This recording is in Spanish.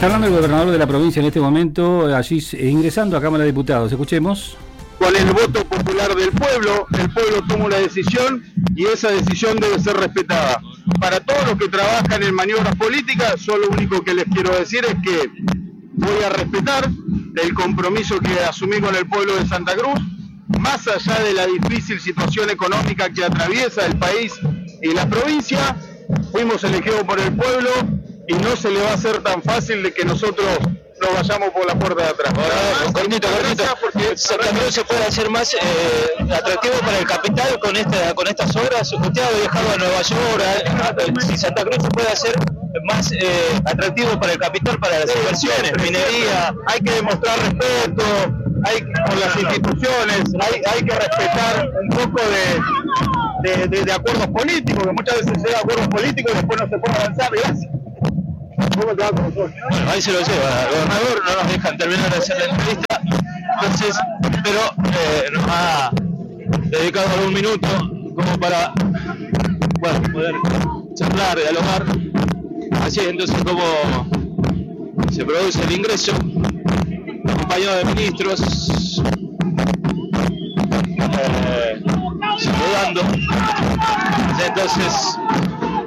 Está hablando el gobernador de la provincia en este momento, allí ingresando a Cámara de Diputados. Escuchemos. Con el voto popular del pueblo, el pueblo toma una decisión y esa decisión debe ser respetada. Para todos los que trabajan en maniobras políticas, yo lo único que les quiero decir es que voy a respetar el compromiso que asumí con el pueblo de Santa Cruz, más allá de la difícil situación económica que atraviesa el país y la provincia. Fuimos elegidos por el pueblo y no se le va a hacer tan fácil de que nosotros nos vayamos por la puerta de atrás. Cortito, porque Santa Cruz se puede hacer más atractivo para el capital con estas obras. Usted ha viajado a Nueva York, si Santa Cruz se puede hacer más atractivo para el capital, para las inversiones, minería. Hay que demostrar respeto por las instituciones, hay que respetar un poco de acuerdos políticos, que muchas veces se da acuerdos políticos y después no se puede avanzar. Gracias. Bueno, ahí se lo lleva, el gobernador no nos dejan terminar de hacer la entrevista, entonces, pero nos ha dedicado algún minuto como para poder charlar, dialogar, así es entonces como se produce el ingreso, acompañado de ministros, saludando, entonces